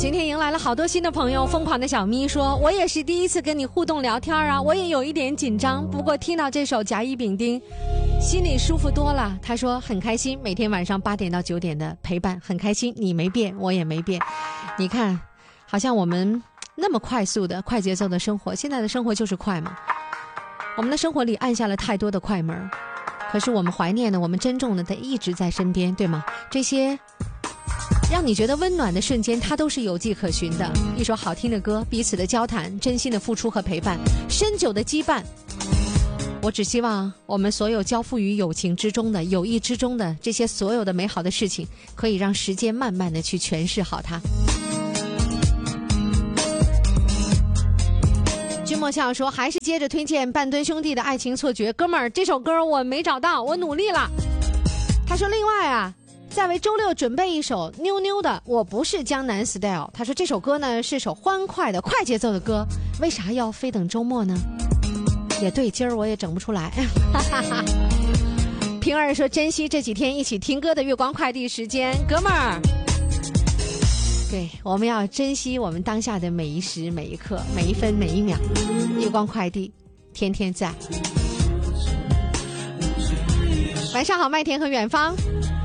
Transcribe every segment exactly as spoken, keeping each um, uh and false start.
今天迎来了好多新的朋友。疯狂的小咪说，我也是第一次跟你互动聊天啊，我也有一点紧张，不过听到这首甲乙丙丁心里舒服多了。他说很开心，每天晚上八点到九点的陪伴很开心，你没变我也没变。你看好像我们那么快速的快节奏的生活，现在的生活就是快嘛，我们的生活里按下了太多的快门，可是我们怀念的，我们珍重的，它一直在身边，对吗？这些让你觉得温暖的瞬间，它都是有迹可循的。一首好听的歌，彼此的交谈，真心的付出和陪伴，深久的羁绊。我只希望我们所有交付于友情之中的、友谊之中的这些所有的美好的事情，可以让时间慢慢的去诠释好它。君莫笑说，还是接着推荐半吨兄弟的爱情错觉。哥们儿，这首歌我没找到，我努力了。他说另外啊，再为周六准备一首妞妞的我不是江南 style。 他说这首歌呢是首欢快的快节奏的歌，为啥要非等周末呢？也对，今儿我也整不出来。平儿说珍惜这几天一起听歌的月光快递时间。哥们儿，对，我们要珍惜我们当下的每一时每一刻，每一分每一秒。月光快递天天在。晚上好麦田和远方。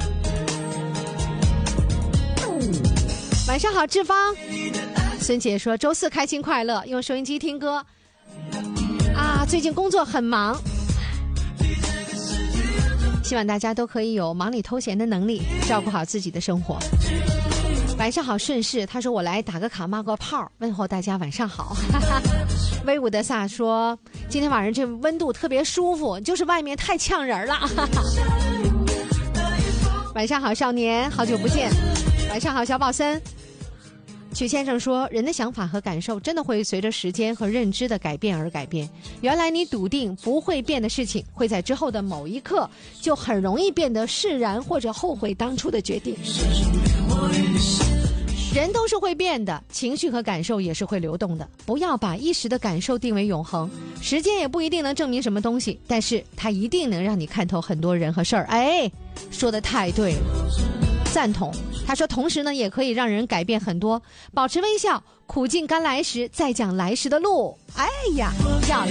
晚上好志芳。孙姐说周四开心快乐，用收音机听歌啊，最近工作很忙，希望大家都可以有忙里偷闲的能力，照顾好自己的生活。晚上好顺势，他说我来打个卡冒个泡，问候大家晚上好。威武的萨说今天晚上这温度特别舒服，就是外面太呛人了。晚上好少年，好久不见。晚上好小宝森。曲先生说人的想法和感受真的会随着时间和认知的改变而改变，原来你笃定不会变的事情，会在之后的某一刻就很容易变得释然或者后悔当初的决定。人都是会变的，情绪和感受也是会流动的，不要把一时的感受定为永恒，时间也不一定能证明什么东西，但是它一定能让你看透很多人和事儿。哎，说得太对了，赞同。他说同时呢也可以让人改变很多，保持微笑，苦尽甘来时再讲来时的路。哎呀，漂亮。